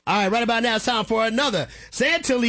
All right, right about now it's time for another Santilli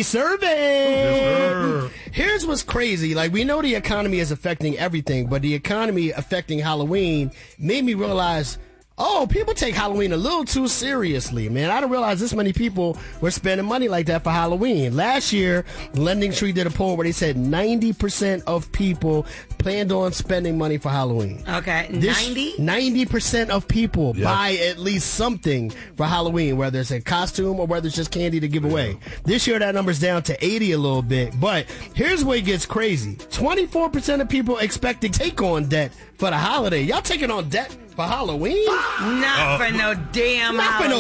survey. Here's what's crazy. Like, we know the economy is affecting everything, but the economy affecting Halloween made me realize, oh, people take Halloween a little too seriously, man. I didn't realize this many people were spending money like that for Halloween. Last year, Lending Tree did a poll where they said 90% of people planned on spending money for Halloween. Okay, 90? 90% of people buy at least something for Halloween, whether it's a costume or whether it's just candy to give away. This year, that number's down to 80 a little bit. But here's where it gets crazy. 24% of people expect to take on debt for the holiday. Y'all taking on debt for Halloween? Not for no damn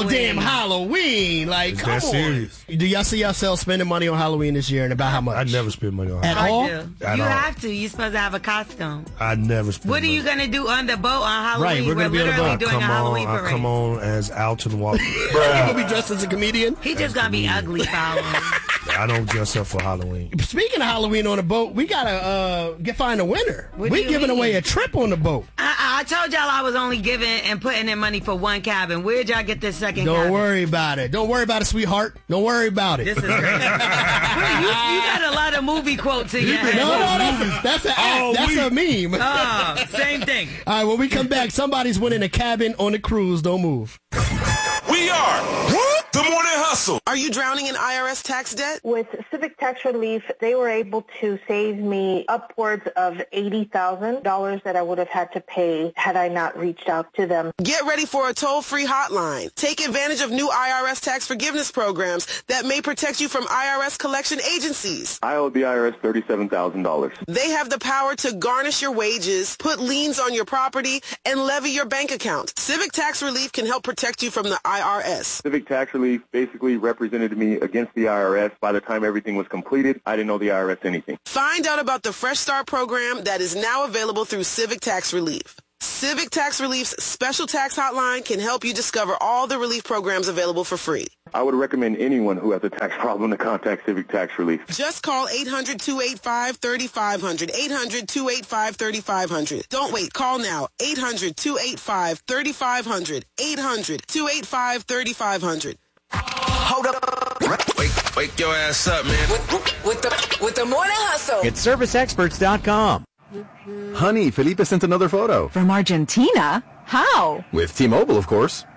Halloween. Like, come on. Serious? Do y'all see yourself spending money on Halloween this year, and about how much? I never spend money on Halloween. At all? You have to. You're supposed to have a costume. I never spend What are money. you going to do on the boat on Halloween? Right, we're gonna be on the literally boat. doing a Halloween I parade. come on as Alton Walker. You gonna be dressed as a comedian? He just going to be ugly following. I don't dress up for Halloween. Speaking of Halloween on the boat, we gotta find a winner. What do We you giving mean? away a trip on the boat. I told y'all I was only giving and putting in money for one cabin. Where'd y'all get this second Don't cabin? worry about it. Don't worry about it, sweetheart. Don't worry about it. This is great. Wait, you got a lot of movie quotes in your head. No, that's an act. That's a meme. Same thing. All right, when we come back, somebody's winning a cabin on the cruise. Don't move. We are the Morning Hustle. Are you drowning in IRS tax debt? With Civic Tax Relief, they were able to save me upwards of $80,000 that I would have had to pay had I not reached out to them. Get ready for a toll-free hotline. Take advantage of new IRS tax forgiveness programs that may protect you from IRS collection agencies. I owe the IRS $37,000. They have the power to garnish your wages, put liens on your property, and levy your bank account. Civic Tax Relief can help protect you from the IRS. Civic Tax Relief basically represented me against the IRS. By the time everything was completed, I didn't owe the IRS anything. Find out about the Fresh Start program that is now available through Civic Tax Relief. Civic Tax Relief's special tax hotline can help you discover all the relief programs available for free. I would recommend anyone who has a tax problem to contact Civic Tax Relief. Just call 800-285-3500, 800-285-3500. Don't wait. Call now. 800-285-3500, 800-285-3500. Hold up. Wake your ass up, man. With the Morning Hustle. It's ServiceExperts.com. Honey, Felipe sent another photo. From Argentina? How? With T-Mobile, of course.